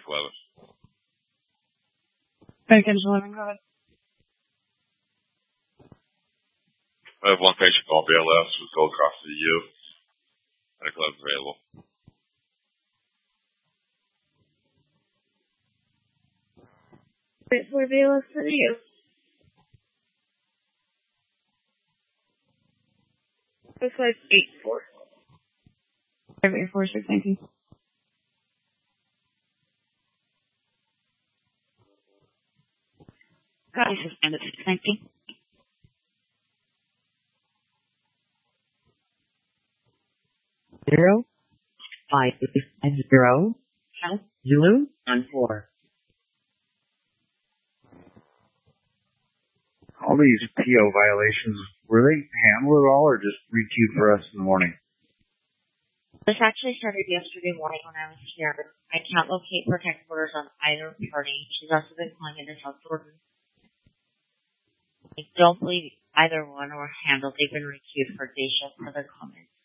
11. Package 11, go ahead. I have one patient called BLS with Gold Cross CU. Medic 11 available. Wait for BLS for you. Looks like 8-4. 8-4-6-19. Got it, suspended 619. 0-5-0 South Zulu on 4. All these PO violations, were they handled at all or just requeued for us in the morning? This actually started yesterday morning when I was here. I can't locate protective orders on either party. She's also been calling into South Jordan. I don't believe either one were handled. They've been requeued for day shift for their comments.